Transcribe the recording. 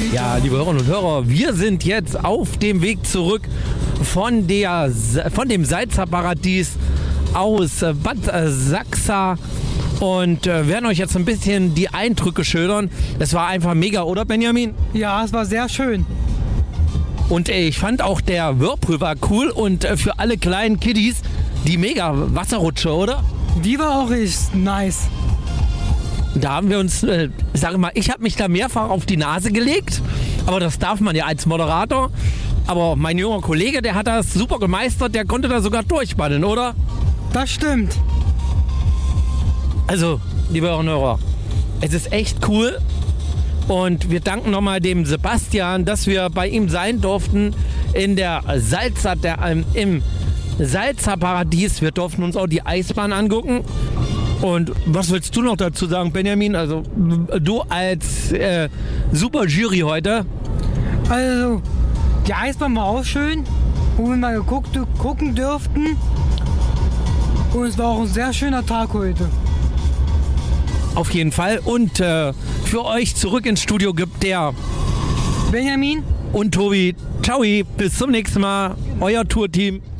Ja, liebe Hörerinnen und Hörer, wir sind jetzt auf dem Weg zurück von dem Salzerparadies aus Bad Sachsa und werden euch jetzt ein bisschen die Eindrücke schildern. Es war einfach mega, oder Benjamin? Ja, es war sehr schön. Und ich fand auch der Whirlpool war cool und für alle kleinen Kiddies die mega Wasserrutsche, oder? Die war auch richtig nice. Da haben wir uns, sag mal, ich habe mich da mehrfach auf die Nase gelegt, aber das darf man ja als Moderator. Aber mein junger Kollege, der hat das super gemeistert, der konnte da sogar durchspannen, oder? Das stimmt. Also, liebe Hörerinnen und Hörer, es ist echt cool und wir danken nochmal dem Sebastian, dass wir bei ihm sein durften in der im Salzerparadies. Wir durften uns auch die Eisbahn angucken. Und was willst du noch dazu sagen, Benjamin? Also du als super Jury heute. Also, die Eisbahn war auch schön, wo wir mal gucken dürften. Und es war auch ein sehr schöner Tag heute. Auf jeden Fall. Und für euch zurück ins Studio gibt der Benjamin und Tobi. Ciao, bis zum nächsten Mal. Euer Tourteam.